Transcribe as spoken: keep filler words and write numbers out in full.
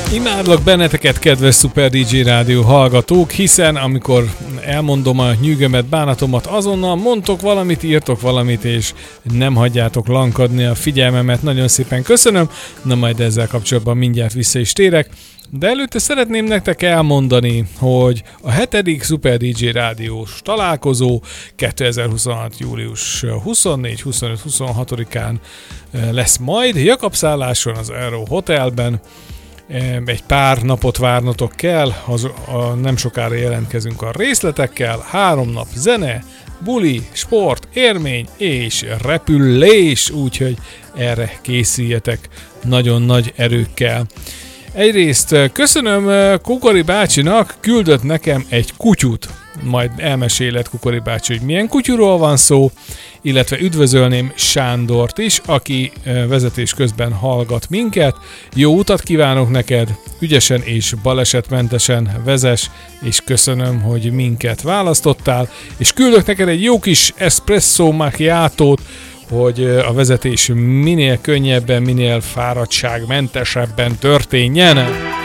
Imádlak benneteket, kedves Super dé dzsé Rádió hallgatók, hiszen amikor elmondom a nyűgömet, bánatomat, azonnal mondtok valamit, írtok valamit, és nem hagyjátok lankadni a figyelmemet. Nagyon szépen köszönöm, na majd ezzel kapcsolatban mindjárt vissza is térek. De előtte szeretném nektek elmondani, hogy a hetedik Super dé dzsé Rádiós találkozó kétezer-huszonhat. július huszonnégy, huszonöt, huszonhatodikán lesz majd Jakabszálláson az Aero Hotelben. Egy pár napot várnotok kell, az, a, nem sokára jelentkezünk a részletekkel. Három nap zene, buli, sport, élmény és repülés, úgyhogy erre készüljetek nagyon nagy erőkkel. Egyrészt köszönöm Kukori bácsinak, küldött nekem egy kutyut, majd elmeséled Kukori bácsi, hogy milyen kutyuról van szó, illetve üdvözölném Sándort is, aki vezetés közben hallgat minket. Jó utat kívánok neked, ügyesen és balesetmentesen vezess, és köszönöm, hogy minket választottál, és küldök neked egy jó kis espresso macchiatót, hogy a vezetés minél könnyebben, minél fáradtságmentesebben történjen.